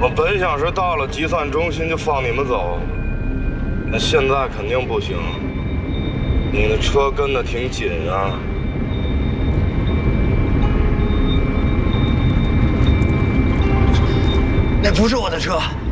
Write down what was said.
我本想是到了集散中心就放你们走，那现在肯定不行。你的车跟得挺紧啊。 那不是我的车。